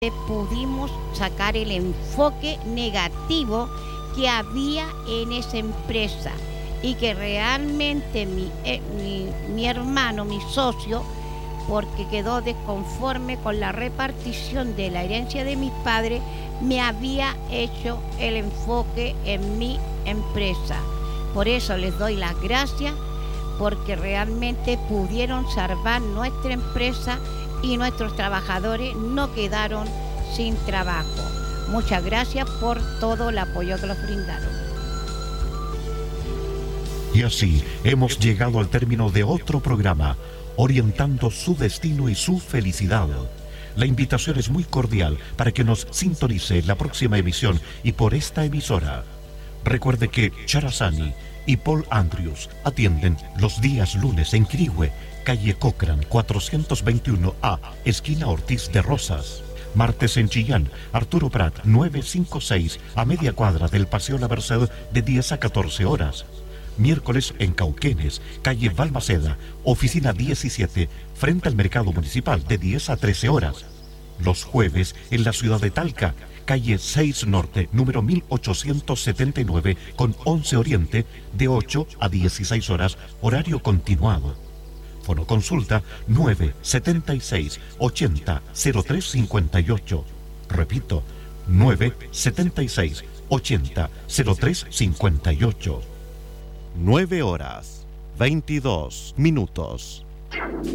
pudimos sacar el enfoque negativo que había en esa empresa y que realmente mi hermano, mi socio, porque quedó desconforme con la repartición de la herencia de mis padres, me había hecho el enfoque en mi empresa. Por eso les doy las gracias, porque realmente pudieron salvar nuestra empresa y nuestros trabajadores no quedaron sin trabajo. Muchas gracias por todo el apoyo que nos brindaron. Y así hemos llegado al término de otro programa, orientando su destino y su felicidad. La invitación es muy cordial para que nos sintonice la próxima emisión y por esta emisora. Recuerde que Charazani y Paul Andrews atienden los días lunes en Quirihue, calle Cochrane 421A, esquina Ortiz de Rosas. Martes en Chillán, Arturo Prat 956, a media cuadra del Paseo La Merced, de 10 a 14 horas. Miércoles en Cauquenes, calle Balmaceda, oficina 17, frente al Mercado Municipal, de 10 a 13 horas. Los jueves en la ciudad de Talca, calle 6 Norte, número 1879, con 11 Oriente, de 8 a 16 horas, horario continuado. Fonoconsulta 976 80 0358. Repito, 976 80 0358. 9 horas, 22 minutos.